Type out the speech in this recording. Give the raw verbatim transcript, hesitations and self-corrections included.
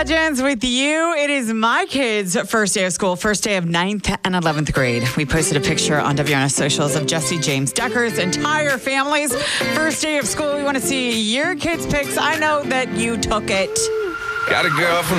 Legends with you. It is my kids' first day of school, first day of ninth and eleventh grade. We posted a picture on W N S socials of Jesse James Decker's entire family's first day of school. We want to see your kids' pics. I know that you took it. Got a girl from